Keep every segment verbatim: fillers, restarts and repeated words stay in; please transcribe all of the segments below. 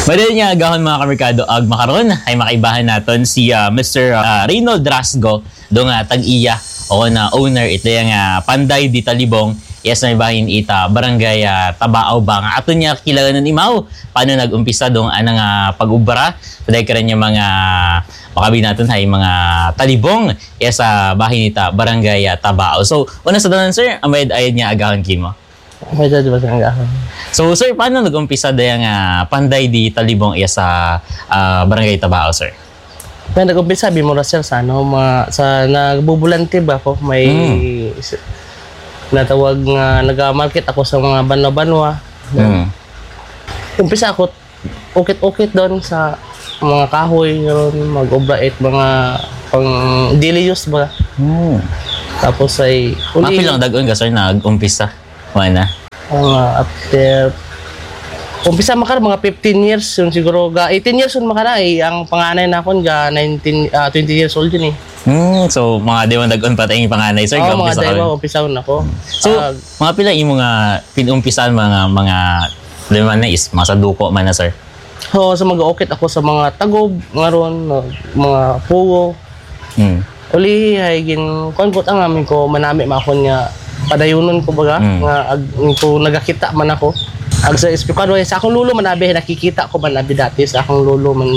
Madali nga agahon mga kamerkado ag makaron ay makaibahan naton si uh, Mister Uh, Reynold Rasgo do nga tag-iya o na owner ito yung uh, Panday di Talibong. Yes, may bahin ita barangay uh, Tabao ba nga ato niya kilalanan imaw paano nag-umpisa dong anang uh, pag-ubra paday ka rin yung mga makabi natin ay mga talibong yes sa uh, bahin ita barangay uh, Tabao. So una sa danan sir amayad ayad niya agahon kimo. May dad ba sa agahon? So sir paano nag-umpisa dayang uh, Panday di Talibong yes sa uh, barangay Tabao sir? May nag-umpisa bimura sir sa ano ma, sa nagbubulante ba ako may mm. natawag nga nag-market ako sa mga banwa-banwa. Mm. Umpisa ako ukit-ukit doon sa mga kahoy yun, mag-obrait mga pang daily use ba. Mm. Tapos ay uli lang dagon ka sir nag-umpisa. Wala. Uh, after umpisa makar mga fifteen years yun siguro ga eighteen years yun makara eh ang panganay na kon ga nineteen uh, twenty years old yun eh. Hmm, so mga dewa nag-on pa tayong panganay sir. Oo, oh, mga dewa umpisa na ako. So uh, mga pila imo nga pinumpisan mga mga lima na is mga saduko man na sir. So sa mag-okit ako sa mga tagob ngaron mga pugo. Hmm. Uli ay gin kon ko ang amin ko manami makon nga padayunon ko baga mm. nga ag, ko nagakita man ako ag sa espikado sa akong lulo man abi nakikita ko man abi dati sa akong lulo man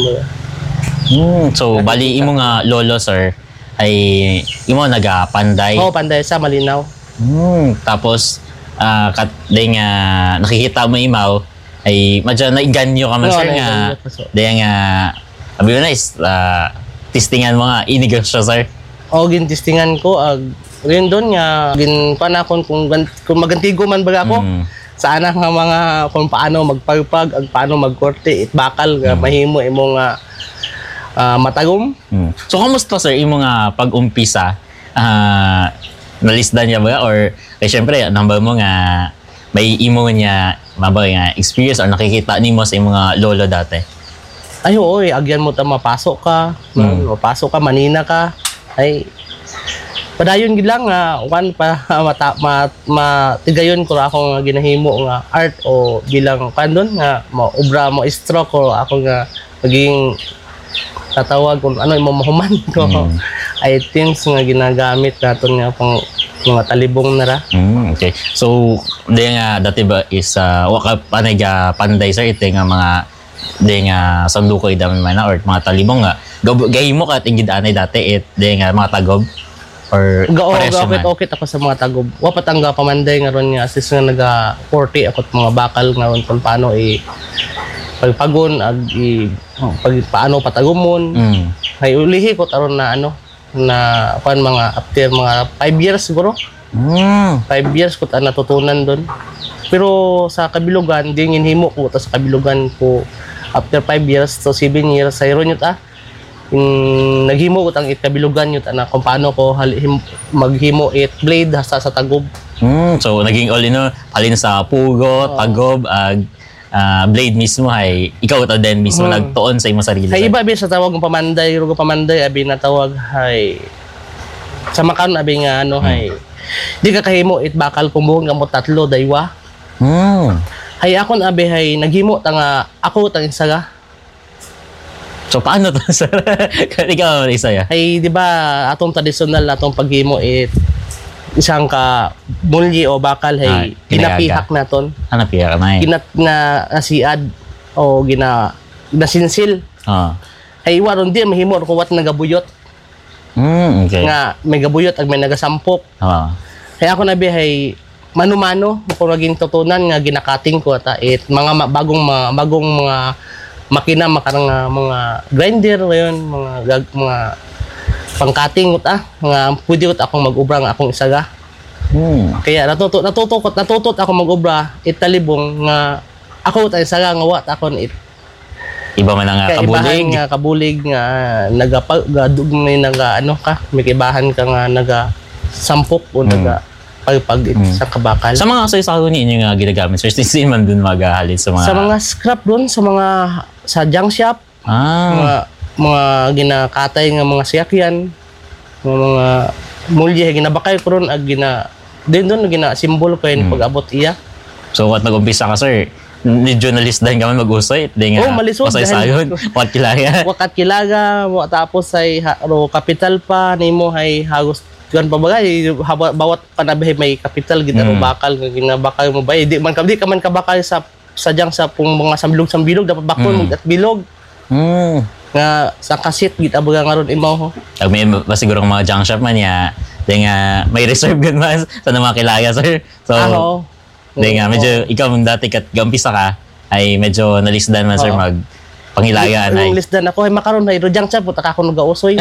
mm. So nakikita. Bali imo nga lolo sir ay imo nagapanday oh panday sa Malinaw mm. Tapos uh, kat day nga nakikita mo imaw ay madya na iganyo ka man no, sir nga day nga abi na is uh, testingan mo nga inigosyo sir o oh, gintistingan ko ag rin doon nga gin panakon kung kung magantigo man baga ako mm. sa ana nga mga kung paano magpagpag ag paano magkorte it bakal nga mm. mahimo imo nga uh, matagom. Mm. So kamusta sir imo nga pag-umpisa uh, nalisdan niya ba or eh syempre number mo nga may imo nga mabay nga experience or nakikita nimo sa imo nga lolo dati? Ay oo eh agyan mo ta mapasok ka mm. mapasok ka manina ka ay padayon gid lang nga one pa mata ma, matigayon ko ako nga ginahimo nga art o bilang pandon nga maobra mo stroke ko ako nga maging tatawag kung ano imo mahuman ko mm. items nga ginagamit naton nga pang mga talibong nara. Mm, okay. So di nga dati ba is uh, waka panayga panday sir ite nga mga di nga sanduko idam man or mga talibong nga gahimo ka tingid anay dati it di nga mga tagob or gao gawit okit ako sa mga tagob wa patangga pamanday nga ron nga assist nga naga forty ako mga bakal nga ron kung paano i pagpagon ag i pag paano patagumon mm. ay ulihi ko taron na ano na kan mga after mga five years siguro mm. five years ko ta natutunan doon pero sa kabilugan di ginhimo ko ta sa kabilugan ko after five years to seven years sa iron yun ah in naghimo ko tang ikabilugan yun na kung paano ko halim, maghimo it blade hasta sa tagob. Mm, so naging all in all alin sa pugo, tagob, ag uh, blade mismo ay ikaw ta din mismo mm. nagtuon sa imong sarili. Ay iba abi sa tawag ng pamanday, rugo pamanday abi na tawag hay sa makan abi nga ano mm. hay di ka kahimo it bakal kumuhon nga mo tatlo daywa. Mm. Hay akon abi hay naghimo ta nga ako tang isaga. So paano to sir? Ikaw isa ya. Ay di ba atong traditional atong paghimo it isang ka mulyi o bakal hay ah, ginapihak naton. Ano pihak na? Ginat nga nasiad o gina nasinsil. Ah. Ay waron di mahimo ko wat nagabuyot. Mm, okay. Nga may gabuyot ag may nagasampok. Ah. Kaya ako nabi hay mano-mano ko naging tutunan nga ginakating ko ta it mga bagong mga bagong mga makina makarang uh, mga grinder ngayon mga gag, mga pangkating ut ah mga pwede ut akong mag-ubra nga akong isaga. Hmm. Kaya natuto natutukot natutot ako mag-ubra italibong nga ako ta isaga nga wa akon it iba man nga kabulig nga kabulig nga nagapag gadug may naga ano ka may kibahan ka nga naga sampok o hmm. naga pag mm. sa kabakal. Sa mga sayo-sayo ninyo nga ginagamit, sir, sin man dun maghahalin sa mga... Sa mga scrap dun, sa mga sa junk shop, ah. mga, mga ginakatay nga mga siyakyan, mga, mga mulye, ginabakay ko ron, ag gina, din dun, gina, simbol ko yun, mm. pag-abot iya. So, what nag-umpisa ka, sir? medyo nalisdan ka man mag-usoy. Di nga, Oh, malisod, pasay dahil- sayon. Wat kilaya. Wakat kilaga, wa- tapos ay ha, ro, kapital pa, nimo ay hagos kan pabagay haba- bawat panabihay may kapital gid ro Mm. bakal nga ginabakal mo ba di man kabdi ka man kabakal sa sadyang sa pung mga sambilog sambilog dapat bakon Mm. at bilog Hmm. nga sa kasit gid abaga nga ron imaw ho. Pag may ba siguro mga junk shop man ya, di nga, may reserve gan mas sa mga kilaya, sir. So, Aho. di nga, medyo, ikaw mong dati kat gampisa ka, ay medyo nalisdan man, sir, Oo. mag pangilagaan ay. Ang lisdan ako ay makaron ay rojang sa puta ka ako nagausoy.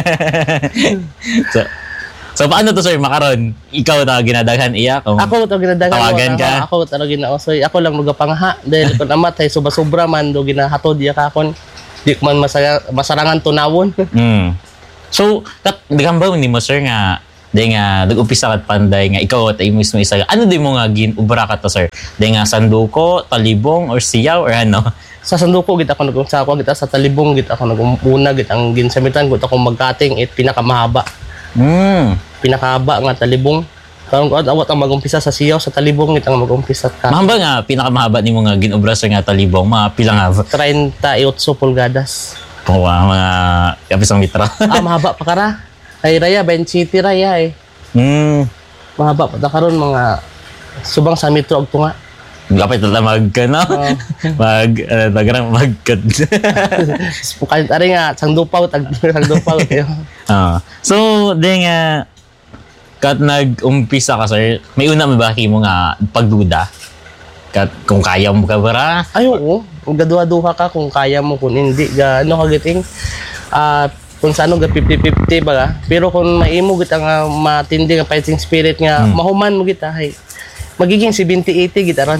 so, so, paano to, sir, makaron? Ikaw na ginadaghan iya? Kung, Ako to ginadagan Tawagan mo, ka? Ako to ginausoy. Ako lang nagapangha dahil kun amat ay sobra-sobra man do ginahatod ya kakon. Di ko man masaya, masarangan tunawon. mm. So, kat, digamba ni mo, sir, nga, di nga, nag-umpisa kat panday nga, ikaw at ay mismo isa, ano di mo nga ginubra ka to, sir? Di nga, sanduko, talibong, or siyaw, or ano? Sa sanduko gid ako nag sa ako gid sa talibong gid ako nagumuna gid ang ginsamitan gid ako magkating it pinakamahaba. Hmm. Pinakahaba nga talibong. Karon ko awat ang magumpisa sa siyaw sa talibong gid ang magumpisa ka. Mahamba nga, pinakamahaba ni mo nga ginubra, sir, nga talibong, mga pilang nga, thirty-eight pulgadas. oh, wow, mga kapisang mitra. Ah, mahaba pa kara. Ay raya Ben City raya eh. Hmm. Mahaba pa ta karon mga subang sa metro og tunga. Gapit na mag, ano? Oo. mag, ano, nagarang magkad. Kahit ari nga sang dupaw tag sang dupaw yo. Ah. So, di nga, kat nag-umpisa ka, sir, may una mo ba mo nga pagduda? Kat kung kaya mo ka bara? Ay oo, gaduha-duha ka kung kaya mo kung hindi ga ano ka giting ah kung sa ano ga fifty fifty ba pero kung maimo git ang ah, matindi nga fighting spirit nga Hmm. mahuman mo git ay magiging seventy eighty git aron.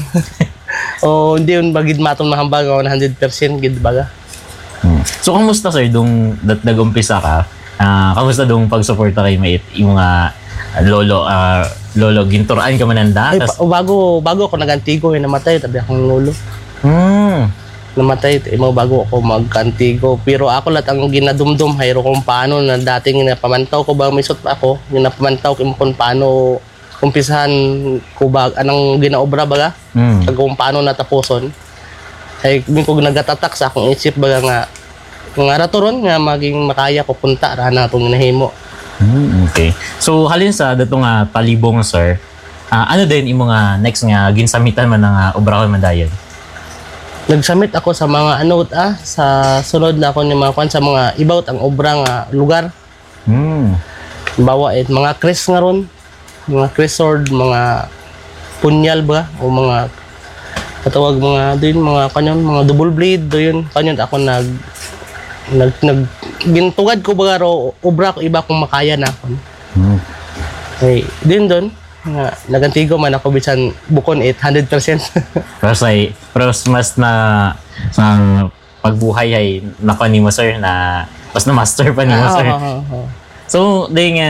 O hindi yun bagid maton mahambag nga one hundred percent gid baga. Hmm. So, kamusta, sir, dung dat nag-umpisa ka? Ah, kamusta dung pag-suporta kay mait yung mga lolo, ah, lolo, ginturaan ka man ang Ay, datas? pa- bago bago ako nagantigo eh, namatay tabi akong lolo. Hmm. Namatay imo bago ako magkantigo pero ako lat ang ginadumdum hayro kung paano na dating napamantaw ko ba misot pa ako ginapamantaw ko kung paano kumpisahan ko ba anong ginaobra baga Hmm. kung paano natapuson ay min ko nagatatak sa akong isip baga nga nga ratoron nga maging makaya ko punta ra na itong nahimo. Hmm, okay. So, halin sa dato nga talibong, sir, ah, ano din imo nga next nga ginsamitan man nga obrahon man dayon? Nagsamit ako sa mga ano ah sa sunod na ako ni mga kwan sa mga ibawt ang obra nga lugar. Hmm. Bawa it mga kris nga ron, mga kris sword, mga punyal ba o mga katawag mga doon mga kanyon mga double blade doon kanyon ako nag nag nag gintugad ko ba ro obra ko iba kung makaya na ako. Hmm. Ay din doon nga nagantigo man ako bisan bukon eight hundred percent. Pero say, pero mas na sa pagbuhay ay nakuha ni mo, sir, na mas na master pa ni mo, sir. So, di nga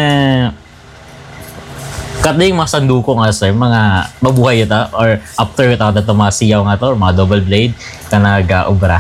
kat di mga sanduko nga, sir, mga mabuhay ita or after ita ito mga siyaw nga to or mga double blade ka nag-obra.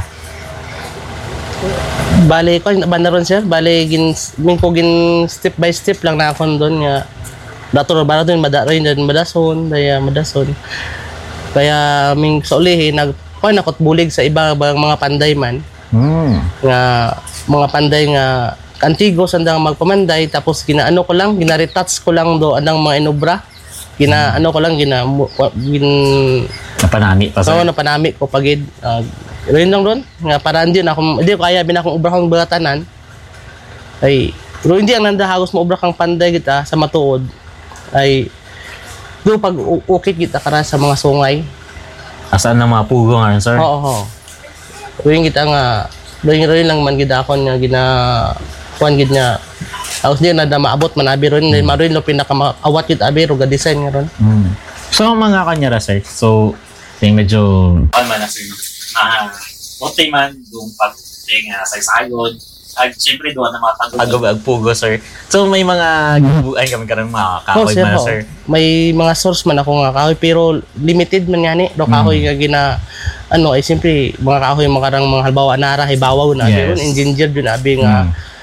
Bale ko ba na ron sir? Bale gin min ko gin step by step lang na ako doon nga dato ba doon madaroy din madason, daya madason. Kaya ming sa ulihi nag ko nakot bulig sa iba bang mga panday man Hmm. nga mga panday nga antigo sandang magpamanday tapos ginaano ko lang gina-retouch ko lang do anang mga inobra. Gina ano ko lang gina gin Napanami pa, so sir. na panami ko pagid uh, rin lang doon nga para hindi na ako hindi ko kaya binakong ubrahang bagatanan ay pero hindi ang nandahagos mo ubra kang panday kita sa matuod ay do pag u- ukit kita kara sa mga sungay. Asaan na mga pugo nga, sir? Oo oo. Tuwing kita nga doon rin lang man gid ako nga gina kuan gid nga tapos di na da maabot man abi ron hmm. maroon lo pinaka awat gid abi ro ga design nga ron. Hmm. So, ang mga kanyara, sir, so, ting medyo... Ano man na, sir, ah, okay man, doon pag, ting, uh, saysayod, at siyempre doon na mga tagog ag pugo, sir. So, may mga gibuan kami karon mga kahoy sir, man na, oo. sir. May mga source man ako nga kahoy pero limited man gani do kahoy nga gina ano ay simpre mga kahoy makarang mga halbawa nara hibawaw na Yes. yes. Engineer yun abi nga Hmm.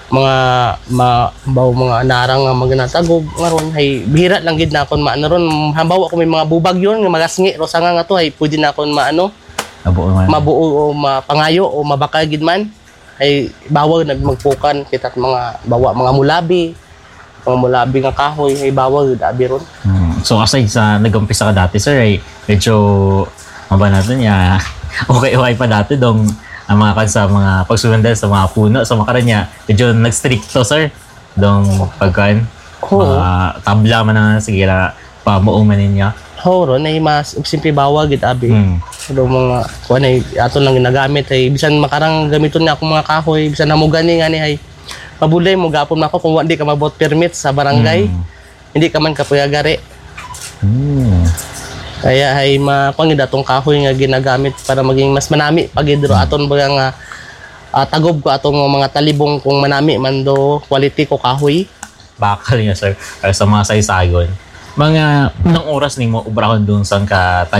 mga ma, baw mga narang nga magnatagob ngaron hay bihira lang gid na kon maano ron hambaw ako may mga bubag yon nga magasngi ro sanga nga to hay pwede na kon maano Mabuo man. mabuo o mapangayo o mabaka gid man ay bawal nagmagpukan kita mga bawa mga mulabi mga mulabi nga kahoy ay bawal gid abi ron. Hmm. So aside sa nag-umpisa ka dati sir ay medyo maba natin ya okay okay pa dati dong ang mga kan sa mga pagsusundan sa mga puno sa makaran niya medyo nag-stricto sir dong pagkan Oo. mga tabla man na sige na pamuuman niya. Ho ron ay mas simple bawal gid abi. Hmm. Pero mga kuan ay aton lang ginagamit ay bisan makarang gamiton na akong mga kahoy bisan namo gani nga ni ay mabulay mo gapon nako kung wala di ka mabot permit sa barangay. Hmm. Hindi ka man kapuyagari. Hmm. Kaya ay makuan gid atong kahoy nga ginagamit para maging mas manami pagidro aton baga nga ah, tagob ko atong mga talibong kung manami man do quality ko kahoy. Bakal niya sir para sa mga saysagon. Mga unang oras nimo ubrahon dun sa ka